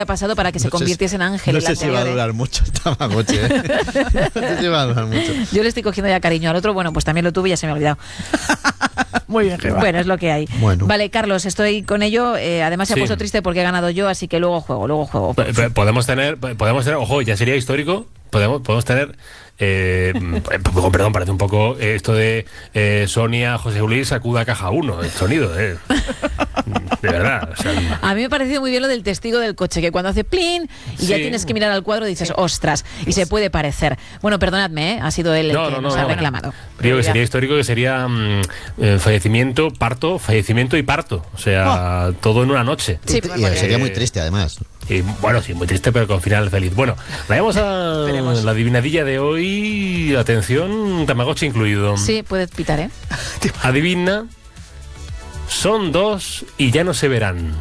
ha pasado para que se convirtiese en ángel. No sé si va a durar mucho el Tamagotchi, ¿eh? No sé si va a durar mucho. Yo le estoy cogiendo ya cariño al otro. Bueno, pues también lo tuve y ya se me ha olvidado. Muy bien, Gemma. Bueno, es lo que hay. Bueno. Vale, Carlos, estoy con ello. Además se ha Sí. puesto triste porque he ganado yo, así que luego juego. Podemos tener, ojo, ya sería histórico. Podemos tener, perdón, parece un poco esto de Sonia, José Luis, sacuda caja 1, el sonido, de verdad. O sea, A mí me ha parecido muy bien lo del testigo del coche, que cuando hace plin y ya Sí. tienes que mirar al cuadro y dices, ostras, y se puede parecer. Bueno, perdonadme, ha sido él el que nos ha reclamado. Digo que sería histórico, que sería fallecimiento y parto. O sea, todo en una noche. Sí, Y sería muy triste, además. Y bueno, sí, muy triste, pero con final feliz. Bueno, vayamos a la adivinadilla de hoy. Atención, Tamagotchi incluido. Sí, puedes pitar, ¿eh? Adivina, son 2 y ya no se verán.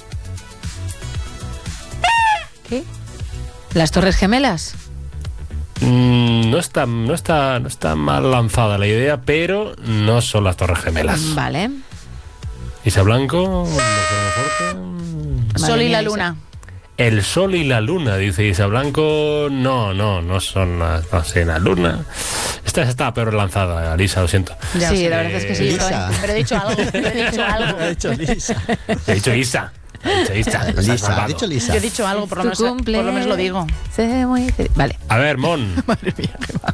¿Qué? ¿Las Torres Gemelas? No está mal lanzada la idea, pero no son las Torres Gemelas. Vale. Isa Blanco, Sol y la Isa. luna. el sol y la luna, dice Isa Blanco. No son no sé, la luna. Esta está peor lanzada, Alisa, lo siento. Ya, Sí, sí. la verdad es que sí. Lisa. Pero he dicho algo. Ha dicho Lisa. He dicho Isa. Lisa, ha dicho Lisa. Yo he dicho algo, por lo Tu menos lo digo. Vale. A ver, Mon. Madre mía, qué va.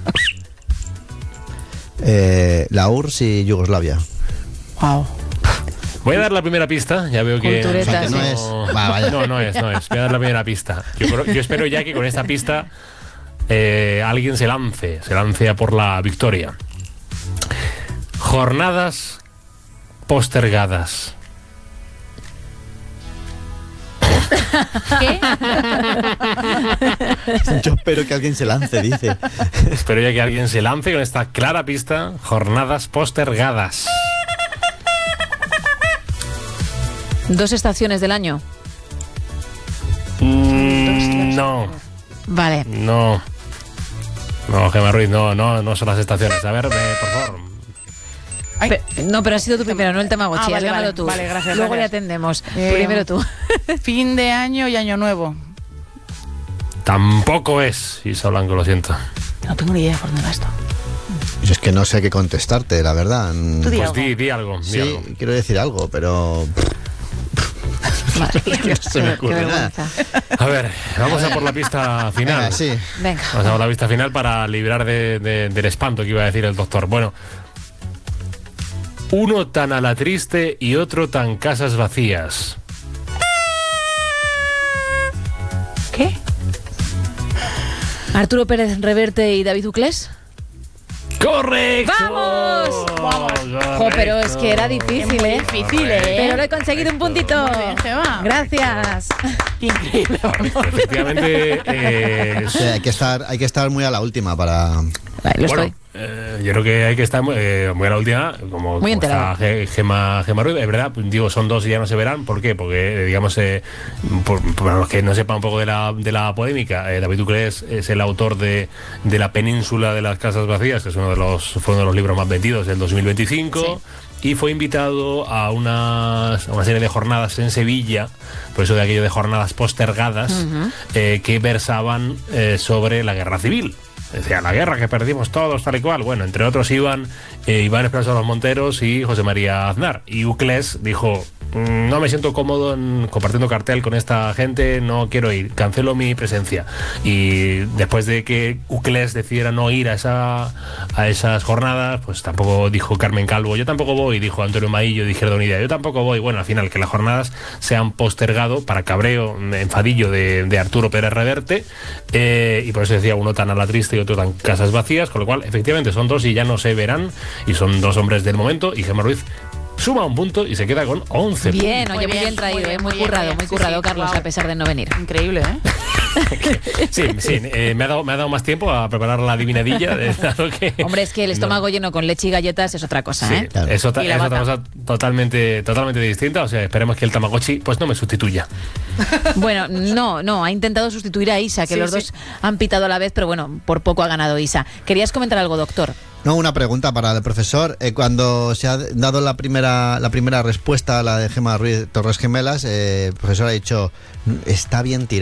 La URSS y Yugoslavia. Wow. Voy a dar la primera pista. Ya veo que... Cultureta, O sea, que no sí. es. Va, vaya. No es. Voy a dar la primera pista. Yo espero ya que con esta pista alguien se lance a por la victoria. Jornadas postergadas. ¿Qué? Yo espero que alguien se lance, dice. Espero ya que alguien se lance con esta clara pista. Jornadas postergadas. 2 estaciones del año. No, Gemma Ruiz, no son las estaciones. A ver, por favor. Ay. No, pero ha sido tu primero, no el Tamagotchi. Vale, Has ganado vale, tú. vale, gracias, Luego gracias. le atendemos. Primero tú. Fin de año y año nuevo. Tampoco es Isa Blanco, lo siento. No tengo ni idea por dónde va esto. Yo es que no sé qué contestarte, la verdad. Tú di Pues algo. di algo. Sí, quiero decir algo, pero Madre mía, no se me qué ocurre nada. vergüenza. A ver, vamos a por la pista final. Venga, sí. Venga. Vamos a por la pista final para librar del espanto que iba a decir el doctor. Bueno, uno tan a la triste y otro tan casas vacías. ¿Qué? Arturo Pérez Reverte y David Uclés. ¡Correcto! ¡Vamos! Correcto. Jo, pero es que era difícil, Muy ¿eh? difícil, ¿eh? Pero lo he conseguido un puntito. Muy bien, Gemma. Gracias. Increíble, vamos. Efectivamente, Sí, hay que estar muy a la última para. Vale, lo bueno, estoy. yo creo que hay que estar muy a la última, como Muy enterado. está Gemma Ruiz. Es verdad, digo, son 2 y ya no se verán. ¿Por qué? Porque, digamos, para los que no sepan un poco de la polémica, David Uclés es el autor de La Península de las Casas Vacías, que es fue uno de los libros más vendidos del 2025. Y fue invitado a una serie de jornadas en Sevilla, por eso de aquello de jornadas postergadas, que versaban sobre la guerra civil. Decía, la guerra que perdimos todos, tal y cual. Bueno, entre otros iban Iván Espinosa Los Monteros y José María Aznar. Y Uclés dijo, no me siento cómodo compartiendo cartel con esta gente, no quiero ir, cancelo mi presencia. Y después de que Uclés decidiera no ir a esas jornadas, pues tampoco dijo Carmen Calvo, yo tampoco voy, dijo Antonio Maillo de Izquierda Unida, yo tampoco voy. Bueno, al final que las jornadas se han postergado para cabreo, enfadillo de Arturo Pérez Reverte, y por eso decía, uno tan a la triste y otro tan casas vacías, con lo cual efectivamente son 2 y ya no se verán, y son 2 hombres del momento, y Gemma Ruiz suma un punto y se queda con 11 Bien, puntos. oye, muy bien traído, muy currado, Sí, sí, Carlos, wow. a pesar de no venir. Increíble, ¿eh? Sí, me ha dado más tiempo a preparar la adivinadilla. Dado que, Hombre, es que el estómago lleno con leche y galletas es otra cosa, Sí, ¿eh? Claro. es otra Y la bata. cosa totalmente distinta. O sea, esperemos que el Tamagotchi pues no me sustituya. Bueno, no, ha intentado sustituir a Isa, que Sí, los sí. dos han pitado a la vez, pero bueno, por poco ha ganado Isa. ¿Querías comentar algo, doctor? No, una pregunta para el profesor. Cuando se ha dado la primera respuesta a la de Gemma Ruiz Torres Gemelas, el profesor ha dicho, está bien tirado.